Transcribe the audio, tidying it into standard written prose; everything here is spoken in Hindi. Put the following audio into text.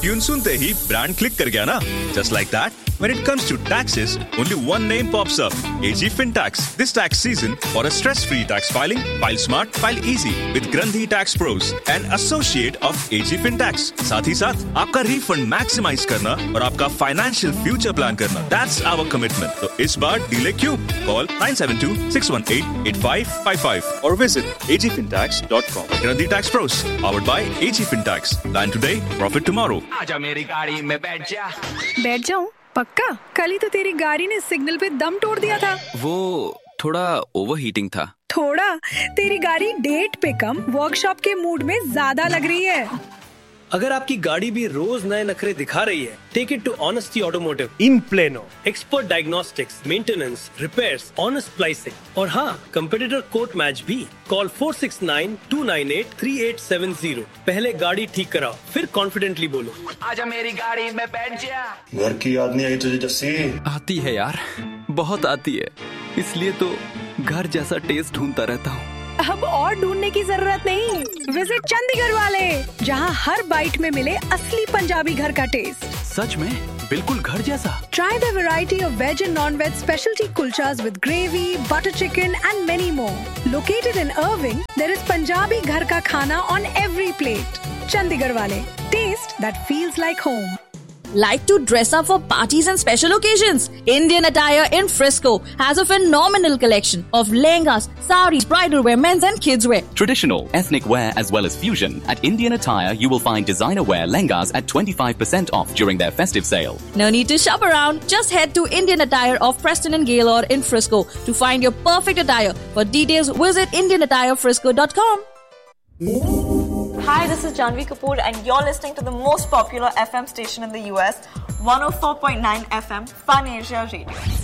ट्यून सुनते ही ब्रांड क्लिक कर गया ना? Just like that, when it comes to taxes, only one name pops up: AG FinTax. This tax season, for a stress-free tax filing, file smart, file easy with Grandhi Tax Pros, an associate of AG FinTax. साथ ही साथ आपका refund maximize करना और आपका financial future plan करना. That's our commitment. तो इस बार delay क्यों? Call 972-618-8555 or visit agfintax.com. Grandhi Tax Pros, powered by AG FinTax. Plan today, profit tomorrow. आजा मेरी गाड़ी में बैठ जा। बैठ जाऊं? पक्का? कल ही तो तेरी गाड़ी ने सिग्नल पे दम तोड़ दिया था। वो थोड़ा ओवरहीटिंग था। थोड़ा? तेरी गाड़ी डेट पे कम वर्कशॉप के मूड में ज्यादा लग रही है। अगर आपकी गाड़ी भी रोज नए नखरे दिखा रही है, take it to honesty automotive in plano. Expert diagnostics, maintenance, repairs, honest pricing और हाँ, कंपेटिटर कोट मैच भी। कॉल 469-298-3870। पहले गाड़ी ठीक कराओ, फिर कॉन्फिडेंटली बोलो, आजा मेरी गाड़ी में बैठ जा। घर की याद नहीं आई तुझे जस्सी? आती है यार, बहुत आती है। इसलिए तो घर जैसा टेस्ट ढूंढता रहता हूँ। अब और ढूंढने की जरूरत नहीं। विजिट चंडीगढ़ वाले, जहाँ हर बाइट में मिले असली पंजाबी घर का टेस्ट। सच में बिल्कुल घर जैसा। Try the variety of veg and non-veg specialty kulchas with gravy, butter chicken and many more. Located in Irving, there is Punjabi घर का खाना on every plate. Chandigarh wale, taste that feels like home. Like to dress up for parties and special occasions? Indian Attire in Frisco has a phenomenal collection of lehengas, saris, bridal wear, men's and kids wear. Traditional, ethnic wear as well as fusion. At Indian Attire, you will find designer wear lehengas at 25% off during their festive sale. No need to shop around. Just head to Indian Attire of Preston and Gaylord in Frisco to find your perfect attire. For details, visit indianattirefrisco.com. Hi, this is Janvi Kapoor and you're listening to the most popular FM station in the US, 104.9 FM, Fun Asia Radio.